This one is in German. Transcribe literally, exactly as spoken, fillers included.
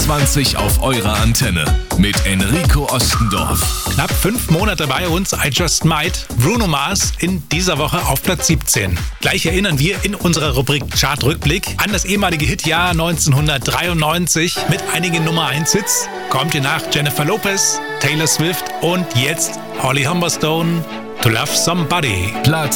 vierundzwanzig auf eurer Antenne mit Enrico Ostendorf. Knapp fünf Monate bei uns, I Just Might. Bruno Mars in dieser Woche auf Platz siebzehn. Gleich erinnern wir in unserer Rubrik Chartrückblick an das ehemalige Hitjahr neunzehnhundertdreiundneunzig mit einigen Nummer eins Hits. Kommt ihr nach Jennifer Lopez, Taylor Swift und jetzt Holly Humberstone, To Love Somebody. Platz